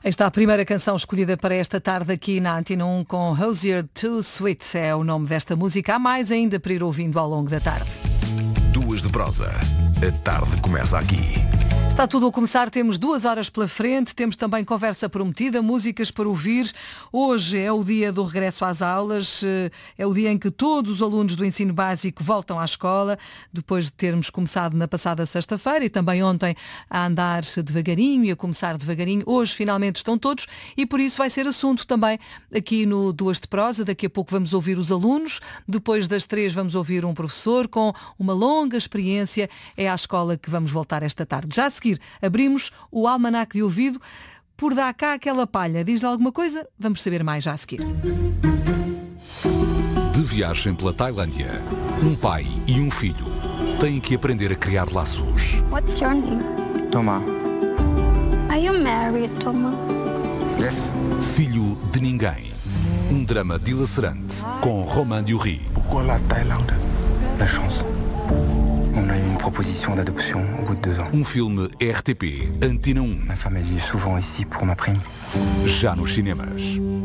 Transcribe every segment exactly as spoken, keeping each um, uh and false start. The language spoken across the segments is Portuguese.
Aí está a primeira canção escolhida para esta tarde aqui na Antena um com Hozier Too Sweet. É o nome desta música. Há mais ainda para ir ouvindo ao longo da tarde. Duas de prosa. A tarde começa aqui. Está tudo a começar, temos duas horas pela frente, temos também conversa prometida, músicas para ouvir. Hoje é o dia do regresso às aulas, é o dia em que todos os alunos do ensino básico voltam à escola, depois de termos começado na passada sexta-feira e também ontem a andar devagarinho e a começar devagarinho. Hoje finalmente estão todos e por isso vai ser assunto também aqui no Duas de Prosa. Daqui a pouco vamos ouvir os alunos, depois das três vamos ouvir um professor com uma longa experiência. É à escola que vamos voltar esta tarde. Já a seguir, abrimos o almanaque de ouvido. Por dar cá aquela palha, diz-lhe alguma coisa? Vamos saber mais já a seguir. De viagem pela Tailândia, um pai e um filho têm que aprender a criar laços. What's your name? Thomas. Are you married, Thomas? Yes. Filho de ninguém. Um drama dilacerante com Romain Duris. Pourquoi la Thaïlande? La chance. On a eu une proposition d'adoption au bout de deux ans. Um filme R T P Antena um. Ma femme elle vit souvent ici pour ma prime. Já nos cinemas.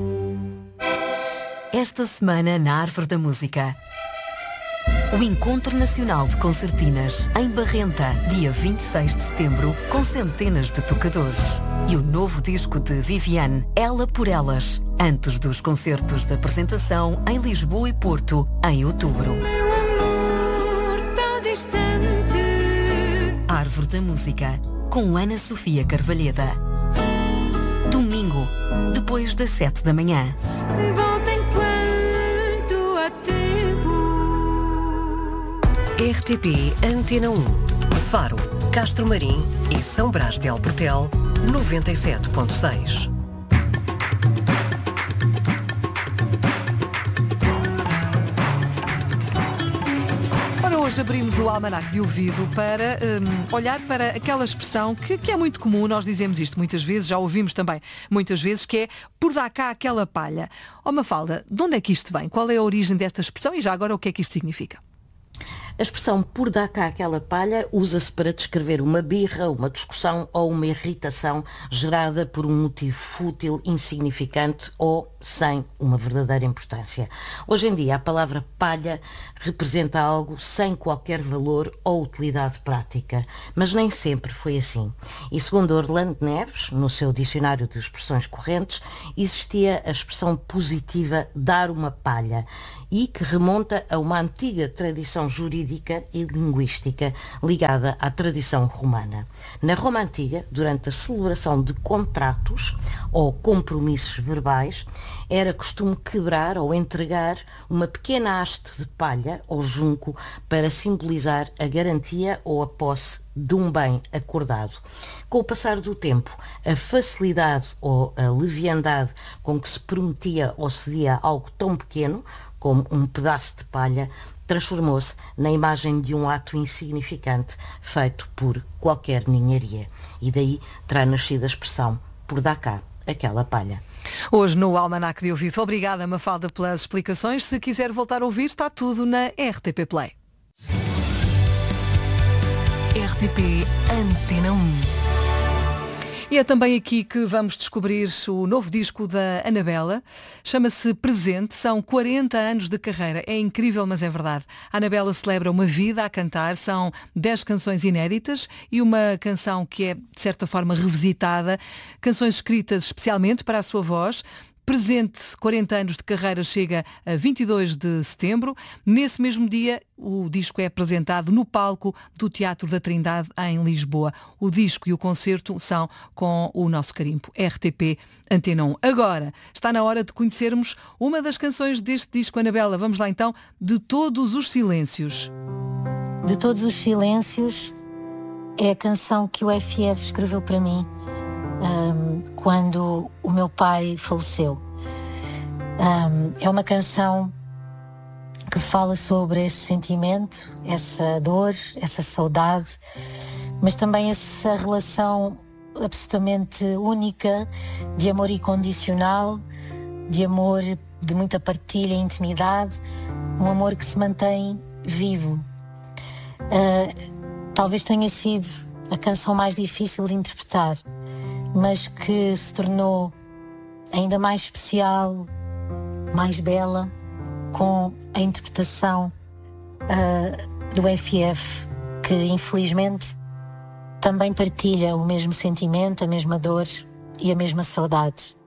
Esta semana na Árvore da Música. O Encontro Nacional de Concertinas em Barrenta, dia vinte e seis de setembro, com centenas de tocadores. E o novo disco de Viviane, Ela por Elas, antes dos concertos de apresentação em Lisboa e Porto, em outubro. Árvore da Música, com Ana Sofia Carvalheda. Domingo, depois das sete da manhã. Volta enquanto há tempo. R T P Antena um. Faro, Castro Marim e São Brás de Alportel, noventa e sete ponto seis. Hoje abrimos o almanaque de ouvido para um, olhar para aquela expressão que, que é muito comum, nós dizemos isto muitas vezes, já ouvimos também muitas vezes, que é por dar cá aquela palha. Ó Mafalda, de onde é que isto vem? Qual é a origem desta expressão e já agora o que é que isto significa? A expressão por dar cá aquela palha usa-se para descrever uma birra, uma discussão ou uma irritação gerada por um motivo fútil, insignificante ou sem uma verdadeira importância. Hoje em dia a palavra palha representa algo sem qualquer valor ou utilidade prática, mas nem sempre foi assim. E segundo Orlando Neves, no seu dicionário de expressões correntes, existia a expressão positiva dar uma palha, e que remonta a uma antiga tradição jurídica e linguística ligada à tradição romana. Na Roma Antiga, durante a celebração de contratos ou compromissos verbais, era costume quebrar ou entregar uma pequena haste de palha ou junco para simbolizar a garantia ou a posse de um bem acordado. Com o passar do tempo, a facilidade ou a leviandade com que se prometia ou cedia algo tão pequeno como um pedaço de palha, transformou-se na imagem de um ato insignificante feito por qualquer ninharia. E daí terá nascido a expressão por dar cá aquela palha. Hoje no Almanaque de Ouvido. Obrigada, Mafalda, pelas explicações. Se quiser voltar a ouvir, está tudo na R T P Play. R T P Antena um. E é também aqui que vamos descobrir o novo disco da Anabela. Chama-se Presente, são quarenta anos de carreira. É incrível, mas é verdade. A Anabela celebra uma vida a cantar, são dez canções inéditas e uma canção que é, de certa forma, revisitada. Canções escritas especialmente para a sua voz. Presente, quarenta anos de carreira, chega a vinte e dois de setembro. Nesse mesmo dia, o disco é apresentado no palco do Teatro da Trindade, em Lisboa. O disco e o concerto são com o nosso carimbo R T P Antena um. Agora, está na hora de conhecermos uma das canções deste disco, Anabela. Vamos lá então, De Todos os Silêncios. De Todos os Silêncios é a canção que o F F escreveu para mim Um, quando o meu pai faleceu. Um, é uma canção que fala sobre esse sentimento, essa dor, essa saudade, mas também essa relação absolutamente única de amor incondicional, de amor de muita partilha e intimidade, um amor que se mantém vivo. Uh, talvez tenha sido a canção mais difícil de interpretar, mas que se tornou ainda mais especial, mais bela, com a interpretação uh, do F F, que infelizmente também partilha o mesmo sentimento, a mesma dor e a mesma saudade.